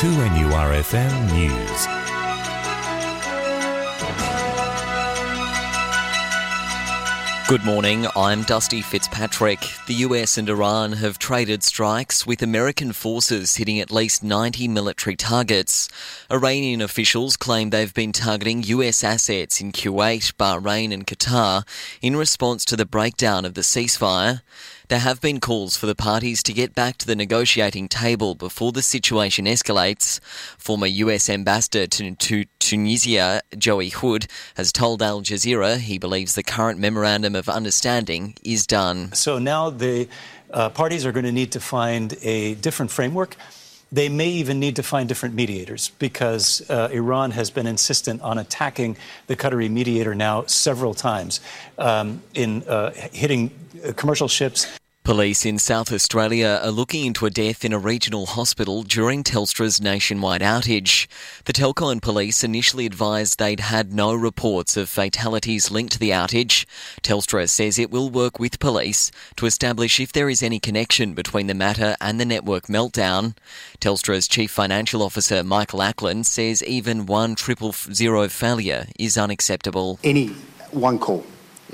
2NURFM News. Good morning, I'm Dusty Fitzpatrick. The US and Iran have traded strikes, with American forces hitting at least 90 military targets. Iranian officials claim they've been targeting US assets in Kuwait, Bahrain and Qatar in response to the breakdown of the ceasefire. There have been calls for the parties to get back to the negotiating table before the situation escalates. Former US Ambassador to Tunisia, Joey Hood, has told Al Jazeera he believes the current memorandum of understanding is done. So now the parties are going to need to find a different framework. They may even need to find different mediators because Iran has been insistent on attacking the Qatari mediator now several times in hitting commercial ships. Police in South Australia are looking into a death in a regional hospital during Telstra's nationwide outage. The telco and police initially advised they'd had no reports of fatalities linked to the outage. Telstra says it will work with police to establish if there is any connection between the matter and the network meltdown. Telstra's Chief Financial Officer Michael Ackland says even 1-000 failure is unacceptable. Any one call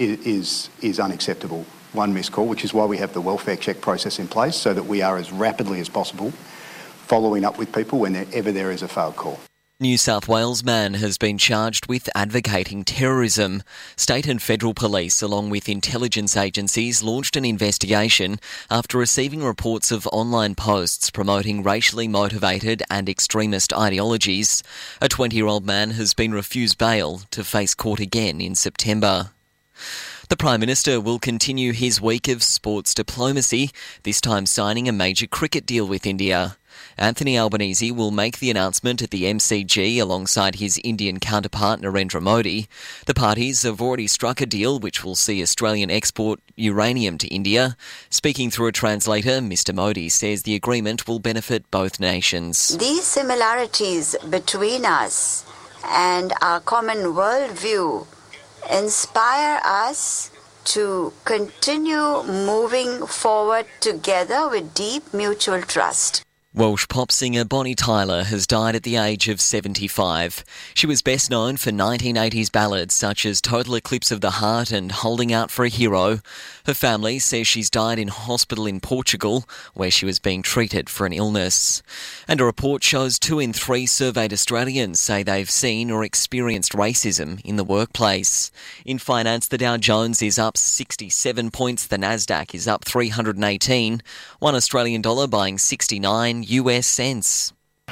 is unacceptable. One missed call, which is why we have the welfare check process in place so that we are as rapidly as possible following up with people whenever there is a failed call. New South Wales man has been charged with advocating terrorism. State and federal police, along with intelligence agencies, launched an investigation after receiving reports of online posts promoting racially motivated and extremist ideologies. A 20-year-old man has been refused bail to face court again in September. The Prime Minister will continue his week of sports diplomacy, this time signing a major cricket deal with India. Anthony Albanese will make the announcement at the MCG alongside his Indian counterpart Narendra Modi. The parties have already struck a deal which will see Australian export uranium to India. Speaking through a translator, Mr Modi says the agreement will benefit both nations. These similarities between us and our common worldview inspire us to continue moving forward together with deep mutual trust. Welsh pop singer Bonnie Tyler has died at the age of 75. She was best known for 1980s ballads such as Total Eclipse of the Heart and Holding Out for a Hero. Her family says she's died in hospital in Portugal, where she was being treated for an illness. And a report shows 2 in 3 surveyed Australians say they've seen or experienced racism in the workplace. In finance, the Dow Jones is up 67 points, the Nasdaq is up 318, $1 Australian dollar buying 69 US cents.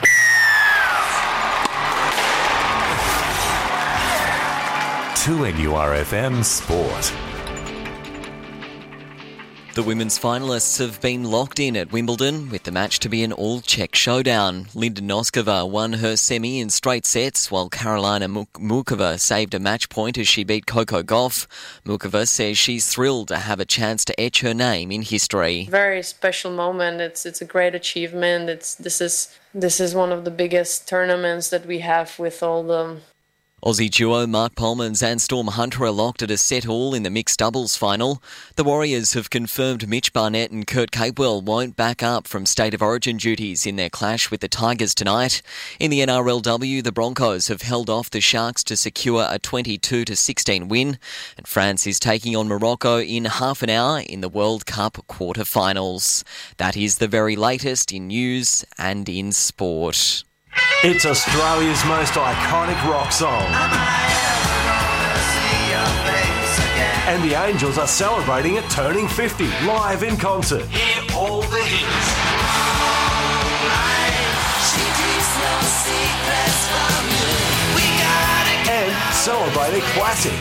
To NURFM Sport. The women's finalists have been locked in at Wimbledon, with the match to be an all-Czech showdown. Linda Noskova won her semi in straight sets, while Karolina Muchova saved a match point as she beat Coco Gauff. Muchova says she's thrilled to have a chance to etch her name in history. Very special moment. It's a great achievement. This is one of the biggest tournaments that we have with all the Aussie duo Mark Polmans and Storm Hunter are locked at a set-all in the mixed doubles final. The Warriors have confirmed Mitch Barnett and Kurt Capewell won't back up from State of Origin duties in their clash with the Tigers tonight. In the NRLW, the Broncos have held off the Sharks to secure a 22-16 win. And France is taking on Morocco in half an hour in the World Cup quarter-finals. That is the very latest in news and in sport. It's Australia's most iconic rock song. And the Angels are celebrating it turning 50 live in concert. Hear all the hits. And celebrate a classic.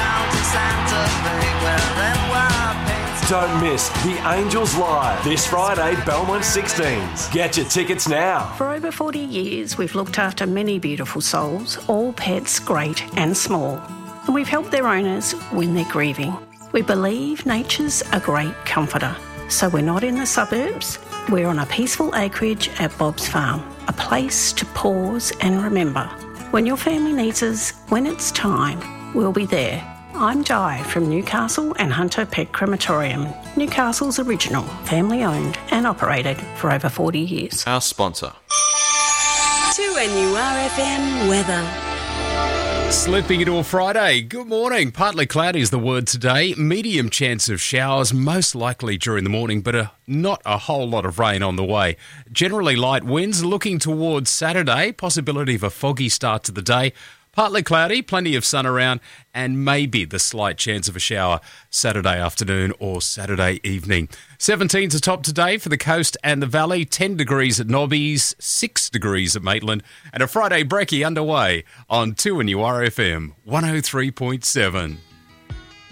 Don't miss The Angels Live this Friday, Belmont 16s. Get your tickets now. For over 40 years, we've looked after many beautiful souls, all pets great and small. And we've helped their owners when they're grieving. We believe nature's a great comforter. So we're not in the suburbs. We're on a peaceful acreage at Bob's Farm, a place to pause and remember. When your family needs us, when it's time, we'll be there. I'm Di from Newcastle and Hunter Pet Crematorium, Newcastle's original, family owned and operated for over 40 years. Our sponsor. 2NURFM weather. Slipping into a Friday. Good morning. Partly cloudy is the word today. Medium chance of showers, most likely during the morning, but not a whole lot of rain on the way. Generally light winds. Looking towards Saturday, possibility of a foggy start to the day. Partly cloudy, plenty of sun around, and maybe the slight chance of a shower Saturday afternoon or Saturday evening. 17's a top today for the coast and the valley, 10 degrees at Nobbies, 6 degrees at Maitland, and a Friday brekkie underway on 2NURFM 103.7.